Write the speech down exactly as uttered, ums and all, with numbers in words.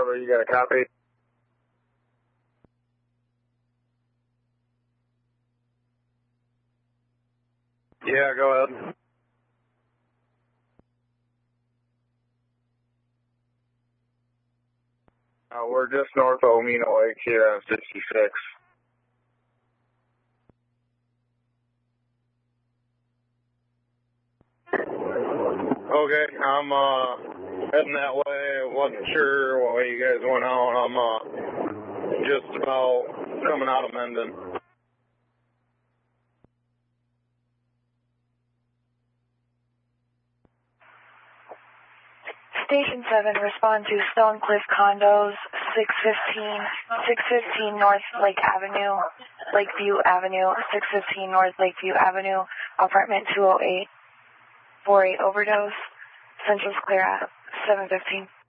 Bravo, you got a copy? Yeah, go ahead. Uh, we're just north of Omino Lake here on sixty-six. Okay, I'm uh, heading that way. Wasn't sure what way you guys went on. I'm uh, just about coming out of Mendon. Station seven, respond to Stonecliff Condos, six fifteen, six fifteen North Lake Avenue, Lakeview Avenue, six fifteen North Lakeview Avenue, apartment two oh eight, four eight overdose, Central's clear at seven fifteen.